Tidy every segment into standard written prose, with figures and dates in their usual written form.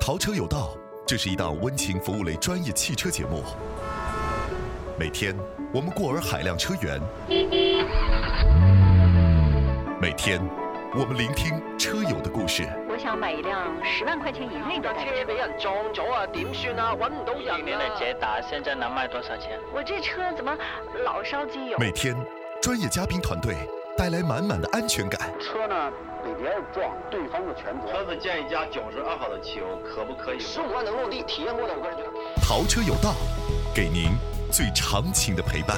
淘车有道，这是一档温情服务类专业汽车节目。每天我们过耳海量车源，每天我们聆听车友的故事。 我想买一辆10万块钱以内的代步车。 车俾人撞咗啊，點算啊？揾唔到人啊！ 今年的捷达现在能卖多少钱？ 我这车怎么老烧机油？ 每天专业嘉宾团队带来满满的安全感。 车呢被别人撞，对方的全责。 车子建议加92号的汽油，可不可以 ？15万能落地，体验过的我个人觉得。 淘车有道，给您最长情的陪伴。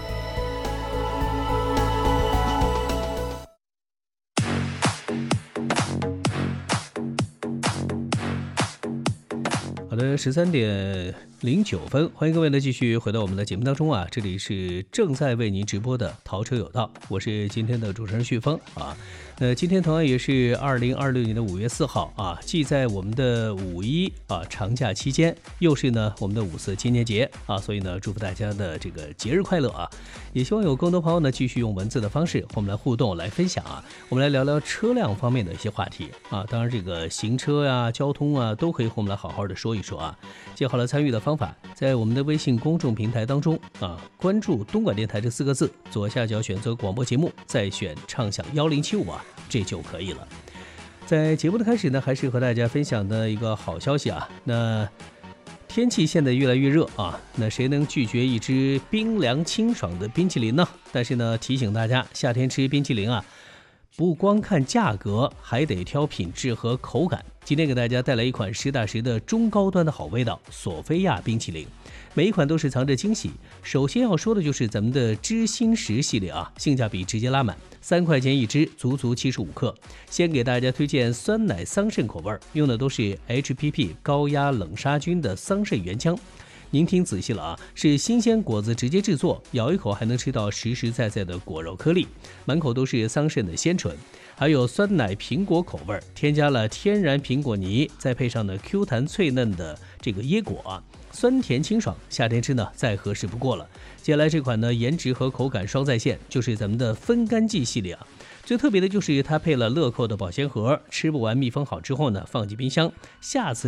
好的，13:09，欢迎各位呢继续回到我们的节目当中啊！这里是正在为您直播的淘车有道，我是今天的主持人旭峰啊。今天同样也是2026年的5月4号啊，既在我们的5·1长假期间，又是呢我们的5·4青年节啊，所以呢祝福大家的这个节日快乐啊！也希望有更多朋友呢继续用文字的方式和我们来互动、来分享啊。我们来聊聊车辆方面的一些话题啊，当然这个行车呀、交通啊都可以和我们来好好的说一说啊。记好了参与的方法，在我们的微信公众平台当中啊，关注东莞电台这4个字，左下角选择广播节目，再选畅享1075啊，这就可以了。在节目的开始呢，还是和大家分享的一个好消息啊，那天气现在越来越热啊，那谁能拒绝一支冰凉清爽的冰淇淋呢？但是呢，提醒大家，夏天吃冰淇淋啊，不光看价格，还得挑品质和口感。今天给大家带来一款实打实的中高端的好味道——索菲亚冰淇淋。每一款都是藏着惊喜。首先要说的就是咱们的知心食系列啊，性价比直接拉满，3块钱一支，足足75克。先给大家推荐酸奶桑葚口味，用的都是 HPP 高压冷杀菌的桑葚原浆。您听仔细了啊，是新鲜果子直接制作，咬一口还能吃到实实在在的果肉颗粒，满口都是桑葚的鲜醇。还有酸奶苹果口味，添加了天然苹果泥，再配上呢 Q 弹脆嫩的这个椰果啊，酸甜清爽，夏天吃呢再合适不过了。接下来这款呢颜值和口感双在线，就是咱们的分干剂系列啊。最特别的就是它配了乐扣的保鲜盒，吃不完密封好之后呢放进冰箱，下次